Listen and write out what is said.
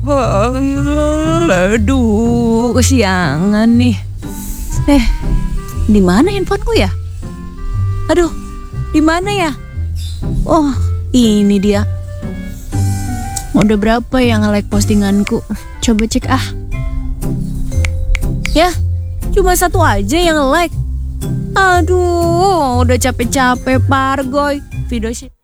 Aduh, kesiangan nih. Di mana handphoneku ya? Aduh, di mana ya? Oh, ini dia. Udah berapa yang nge-like postinganku? Coba cek ah. Ya, cuma satu aja yang nge-like. Aduh, udah capek-capek Pargoy. Video